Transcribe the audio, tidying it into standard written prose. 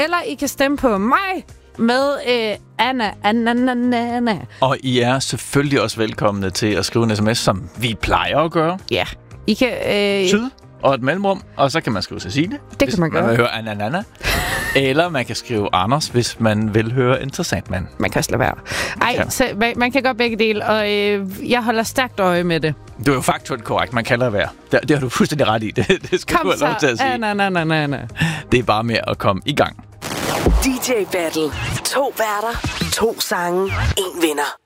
Eller I kan stemme på mig med Anna. Og I er selvfølgelig også velkomne til at skrive en sms, som vi plejer at gøre. Ja. I kan... Syd og et mellemrum, og så kan man skrive Cecilie. Det kan man gøre. Man vil høre Anna. Eller man kan skrive Anders, hvis man vil høre Interessant Mand. Man kan også lade være. Så man kan gøre begge dele, og jeg holder stærkt øje med det. Du er jo faktuelt korrekt. Man kan lade være. Det har du fuldstændig ret i. Det skal du have lov til at sige. Anna. Det er bare med at komme i gang. DJ Battle. 2 værter, 2 sange, 1 vinder.